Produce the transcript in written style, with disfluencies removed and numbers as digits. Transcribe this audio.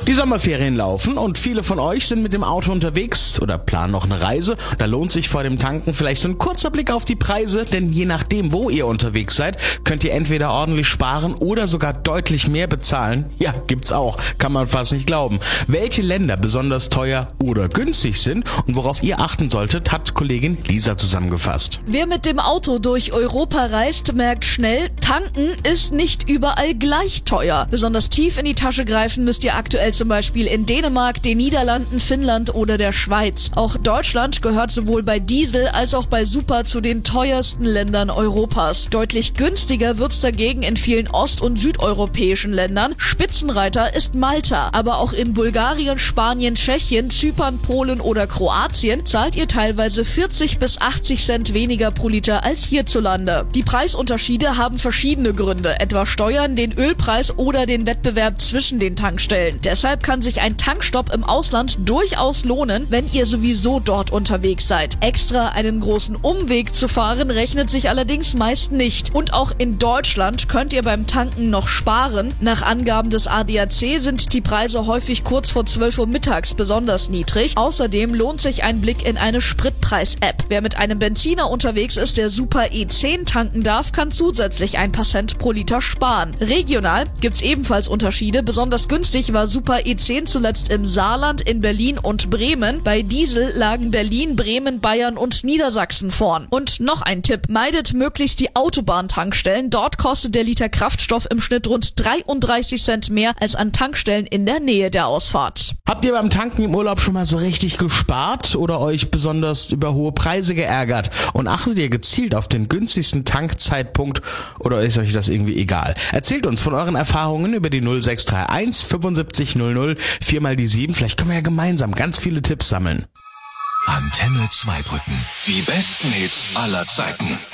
Die Sommerferien laufen und viele von euch sind mit dem Auto unterwegs oder planen noch eine Reise. Da lohnt sich vor dem Tanken vielleicht so ein kurzer Blick auf die Preise, denn je nachdem, wo ihr unterwegs seid, könnt ihr entweder ordentlich sparen oder sogar deutlich mehr bezahlen. Ja, gibt's auch, kann man fast nicht glauben. Welche Länder besonders teuer oder günstig sind und worauf ihr achten solltet, hat Kollegin Lisa zusammengefasst. Wer mit dem Auto durch Europa reist, merkt schnell, tanken ist nicht überall gleich teuer. Besonders tief in die Tasche greifen müsst ihr aktuell zum Beispiel in Dänemark, den Niederlanden, Finnland oder der Schweiz. Auch Deutschland gehört sowohl bei Diesel als auch bei Super zu den teuersten Ländern Europas. Deutlich günstiger wird's dagegen in vielen ost- und südeuropäischen Ländern. Spitzenreiter ist Malta. Aber auch in Bulgarien, Spanien, Tschechien, Zypern, Polen oder Kroatien zahlt ihr teilweise 40 bis 80 Cent weniger pro Liter als hierzulande. Die Preisunterschiede haben verschiedene Gründe, etwa Steuern, den Ölpreis oder den Wettbewerb zwischen den Tankstellen. Deshalb kann sich ein Tankstopp im Ausland durchaus lohnen, wenn ihr sowieso dort unterwegs seid. Extra einen großen Umweg zu fahren, rechnet sich allerdings meist nicht. Und auch in Deutschland könnt ihr beim Tanken noch sparen. Nach Angaben des ADAC sind die Preise häufig kurz vor 12 Uhr mittags besonders niedrig. Außerdem lohnt sich ein Blick in eine Spritpreis-App. Wer mit einem Benziner unterwegs ist, der Super E10 tanken darf, kann zusätzlich ein paar Cent pro Liter sparen. Regional gibt's ebenfalls Unterschiede. Besonders günstig war Super E10 zuletzt im Saarland, in Berlin und Bremen. Bei Diesel lagen Berlin, Bremen, Bayern und Niedersachsen vorn. Und noch ein Tipp: Meidet möglichst die Autobahntankstellen. Dort kostet der Liter Kraftstoff im Schnitt rund 33 Cent mehr als an Tankstellen in der Nähe der Ausfahrt. Habt ihr beim Tanken im Urlaub schon mal so richtig gespart oder euch besonders über hohe Preise geärgert? Und achtet ihr gezielt auf den günstigsten Tankzeitpunkt oder ist euch das irgendwie egal? Erzählt uns von euren Erfahrungen über die 0631 75 00 4 mal die 7. Vielleicht können wir ja gemeinsam ganz viele Tipps sammeln. Antenne Zweibrücken. Die besten Hits aller Zeiten.